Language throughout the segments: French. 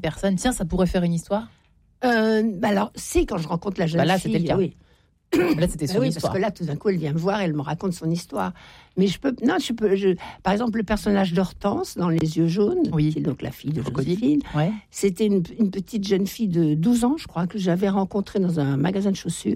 Personne. Tiens, ça pourrait faire une histoire. Alors, c'est quand je rencontre la jeune là, fille. c'était le cas. Oui. Là, c'était son histoire. Parce que là, tout d'un coup, elle vient me voir, elle me raconte son histoire. Mais par exemple, le personnage d'Hortense dans Les Yeux jaunes, qui est donc la fille de Joséphine, c'était une petite jeune fille de 12 ans, je crois, que j'avais rencontrée dans un magasin de chaussures.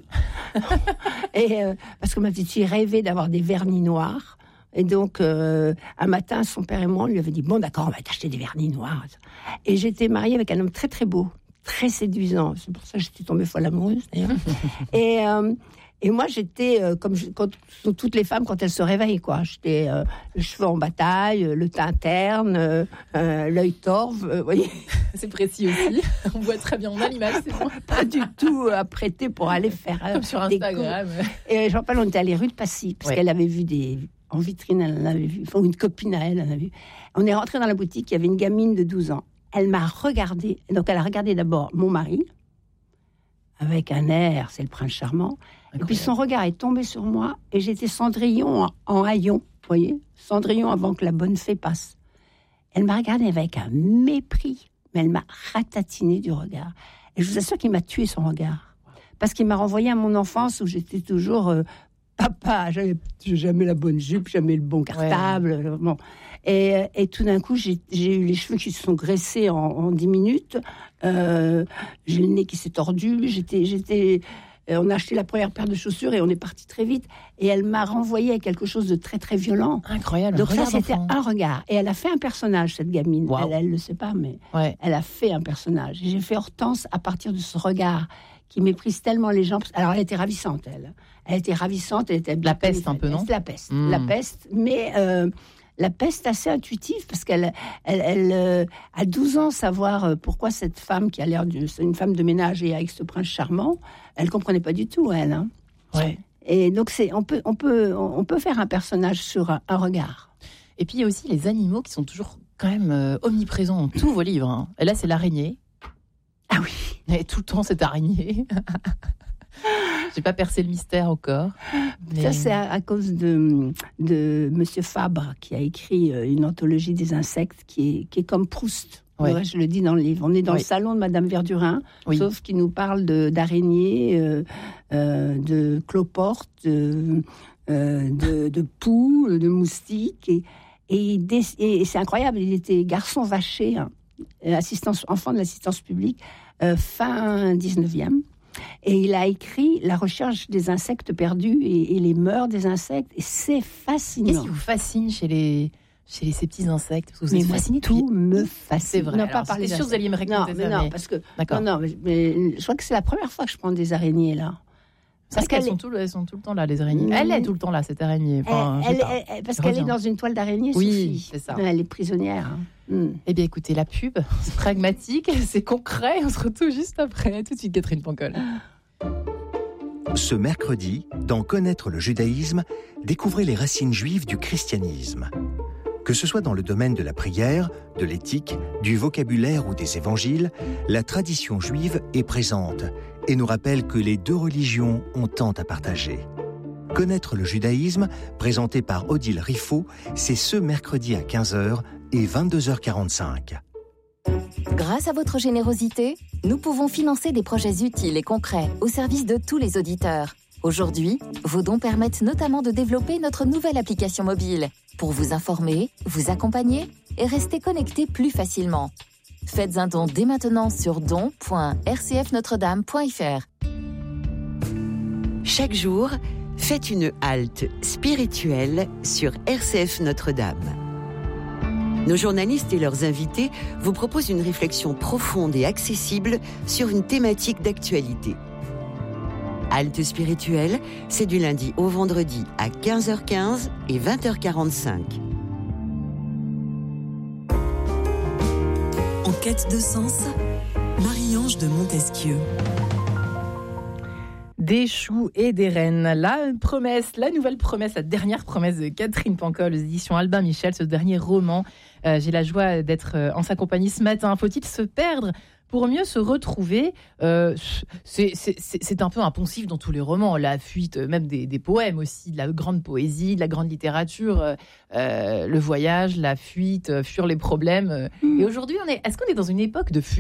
Et parce que ma petite fille rêvait d'avoir des vernis noirs. Et donc, un matin, son père et moi, on lui avait dit, bon, d'accord, on va t'acheter des vernis noirs. Et j'étais mariée avec un homme très, très beau, très séduisant. C'est pour ça que j'étais tombée folle amoureuse, d'ailleurs. Et moi, j'étais comme toutes les femmes quand elles se réveillent, quoi. J'étais les cheveux en bataille, le teint terne, l'œil torve, vous voyez. C'est précis aussi. On voit très bien, on a l'image, c'est bon. Pas du tout apprêtée pour aller faire comme sur Instagram. Et je rappelle, on était allé rue de Passy, parce qu'elle avait vu en vitrine, elle en avait vu. Enfin, une copine à elle en avait vu. On est rentré dans la boutique, il y avait une gamine de 12 ans. Elle m'a regardée. Donc, elle a regardé d'abord mon mari, avec un air, c'est le prince charmant. Incroyable. Et puis, son regard est tombé sur moi, et j'étais Cendrillon en haillons, vous voyez, Cendrillon avant que la bonne fée passe. Elle m'a regardée avec un mépris, mais elle m'a ratatiné du regard. Et je vous assure qu'il m'a tué son regard. Parce qu'il m'a renvoyé à mon enfance, où j'étais toujours... papa, j'avais jamais la bonne jupe, jamais le bon cartable. Bon. Et tout d'un coup, j'ai eu les cheveux qui se sont graissés en 10 minutes. J'ai le nez qui s'est tordu. On a acheté la première paire de chaussures et on est parti très vite. Et elle m'a renvoyé à quelque chose de très, très violent. Incroyable. Donc ça, c'était un regard. Et elle a fait un personnage, cette gamine. Wow. Elle le sait pas, mais elle a fait un personnage. Et j'ai fait Hortense à partir de ce regard qui méprise tellement les gens. Alors, elle était ravissante, elle. Elle était ravissante. Elle était la peste, un peu, non ? La peste. La peste, mais la peste assez intuitive, parce qu'elle à 12 ans, savoir pourquoi cette femme qui a l'air c'est une femme de ménage et avec ce prince charmant, elle comprenait pas du tout, elle. Hein. Ouais. Et donc, on peut faire un personnage sur un regard. Et puis, il y a aussi les animaux qui sont toujours quand même omniprésents dans tous vos livres. Hein. Et là, c'est l'araignée. Ah oui. Et tout le temps, cette araignée. J'ai pas percé le mystère encore. Mais... Ça, c'est à cause de Monsieur Fabre, qui a écrit une anthologie des insectes qui est comme Proust. Ouais. Ouais, je le dis dans le livre. On est dans le salon de Madame Verdurin, sauf qu'il nous parle d'araignées, de cloportes, de poux, de moustiques. Et c'est incroyable, il était garçon vaché, hein, enfant de l'assistance publique, fin 19e. Et il a écrit La recherche des insectes perdus et les mœurs des insectes. Et c'est fascinant. Qu'est-ce qui vous fascine chez ces petits insectes ? Parce que vous êtes fasciné. Tout me fascine. C'est vrai. Non, pas parler des choses, vous alliez me raconter ça. Non, parce que... D'accord. Non, mais je crois que c'est la première fois que je prends des araignées, là. Parce qu'elles sont tout le temps là, les araignées. Elle est tout le temps là, cette araignée. Enfin, parce qu'elle est dans une toile d'araignée, oui, Sophie. C'est ça. Elle est prisonnière. Eh bien, écoutez, la pub, c'est pragmatique, c'est concret. On se retrouve juste après. Tout de suite, Catherine Pancol. Ce mercredi, dans Connaître le judaïsme, découvrez les racines juives du christianisme. Que ce soit dans le domaine de la prière, de l'éthique, du vocabulaire ou des évangiles, la tradition juive est présente et nous rappelle que les deux religions ont tant à partager. Connaître le judaïsme, présenté par Odile Riffaut, c'est ce mercredi à 15h et 22h45. Grâce à votre générosité, nous pouvons financer des projets utiles et concrets au service de tous les auditeurs. Aujourd'hui, vos dons permettent notamment de développer notre nouvelle application mobile pour vous informer, vous accompagner et rester connecté plus facilement. Faites un don dès maintenant sur don.rcfnotredame.fr. Chaque jour, faites une halte spirituelle sur RCF Notre-Dame. Nos journalistes et leurs invités vous proposent une réflexion profonde et accessible sur une thématique d'actualité. Halte spirituelle, c'est du lundi au vendredi à 15h15 et 20h45. En quête de sens, Marie-Ange de Montesquieu. Des choux et des rennes. La nouvelle promesse, la dernière promesse de Catherine Pancol aux éditions Albin Michel, ce dernier roman. J'ai la joie d'être en sa compagnie ce matin. Faut-il se perdre pour mieux se retrouver. C'est un peu un poncif dans tous les romans, la fuite, même des poèmes aussi, de la grande poésie, de la grande littérature, le voyage, la fuite, fuir les problèmes. Et aujourd'hui, est-ce qu'on est dans une époque de fuyard ?